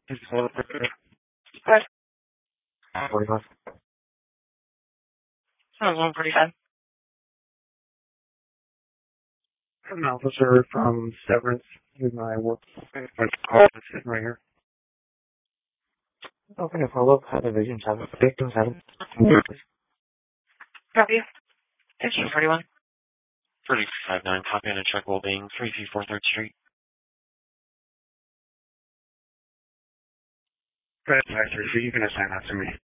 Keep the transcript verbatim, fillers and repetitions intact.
Good. forty-five. That was one forty-five. An officer from Severance who I work call sitting right here. Okay, follow up. Had a vision seven. Victim seven. Copy. Station forty-one. thirty-five nine, copy on a check well being three three four third Street. Go ahead, Factor, so you can assign that to me.